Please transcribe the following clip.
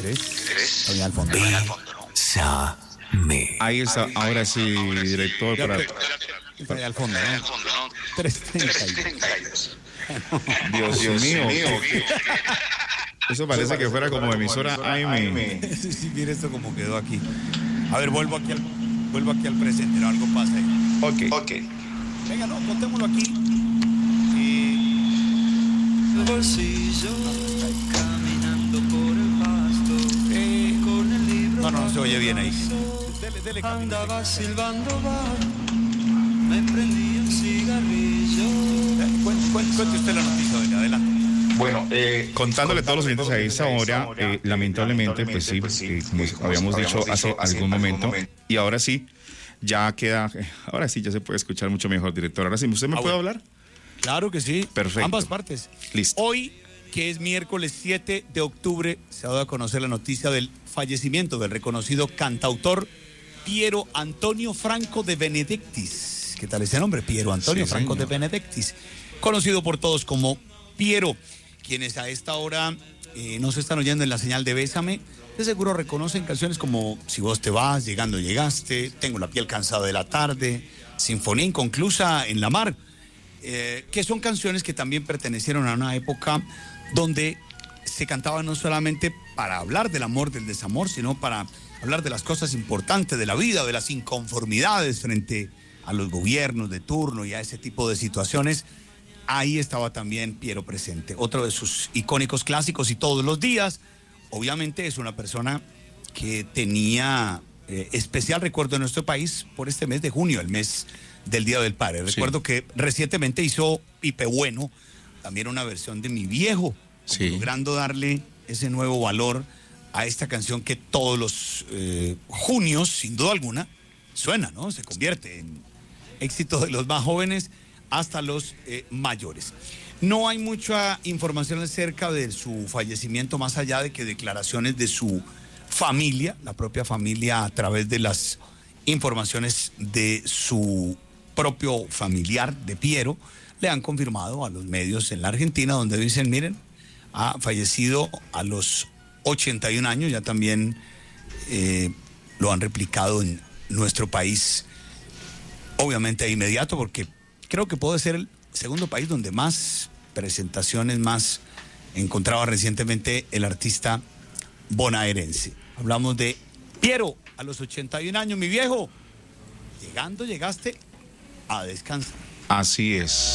¿Tres? Ahí al fondo. Bésame. Ahí está, ahora sí, director. Está ahí al fondo, ¿no? 3:32. Dios mío. Eso parece que fuera como emisora AM. Sí, mire esto como quedó aquí. A ver, vuelvo aquí al presente, ¿no? Algo pasa ahí. Ok. Venga, no, contémoslo aquí. El bolsillo, caminando por el pasto, con el libro. No se oye bien ahí. Dele camino. Andaba silbando bajo, me prendí un cigarrillo. Cuente usted la noticia, doña, adelante. Bueno, contándole a todos los oyentes a esta hora, lamentablemente, pues sí, como habíamos dicho hace algún momento, y ahora sí, ya se puede escuchar mucho mejor, director. Ahora sí, ¿usted me puede hablar? Claro que sí. Perfecto. Ambas partes. Listo. Hoy, que es miércoles 7 de octubre, se ha dado a conocer la noticia del fallecimiento del reconocido cantautor Piero Antonio Franco de Benedictis. ¿Qué tal ese nombre? Piero Antonio Franco de Benedictis. Conocido por todos como Piero. Quienes a esta hora no se están oyendo en la señal de Bésame, de seguro reconocen canciones como Si vos te vas, Llegando llegaste, Tengo la piel cansada de la tarde, Sinfonía inconclusa en la mar, que son canciones que también pertenecieron a una época donde se cantaba no solamente para hablar del amor, del desamor, sino para hablar de las cosas importantes de la vida, de las inconformidades frente a los gobiernos de turno y a ese tipo de situaciones. Ahí estaba también Piero presente, otro de sus icónicos clásicos y todos los días. Obviamente es una persona que tenía especial recuerdo en nuestro país por este mes de junio, el mes del Día del Padre. Recuerdo que recientemente hizo Pipe Bueno, también una versión de Mi Viejo, logrando darle ese nuevo valor a esta canción que todos los junios, sin duda alguna, suena, ¿no? Se convierte en éxito de los más jóvenes hasta los mayores. No hay mucha información acerca de su fallecimiento, más allá de que declaraciones de su familia, la propia familia, a través de las informaciones de su propio familiar de Piero, le han confirmado a los medios en la Argentina, donde dicen, miren, ha fallecido a los 81 años, ya también lo han replicado en nuestro país, obviamente de inmediato, porque creo que puede ser el segundo país donde más presentaciones más encontraba recientemente el artista bonaerense. Hablamos de Piero, a los 81 años, mi viejo. Llegaste a descansar. Así es.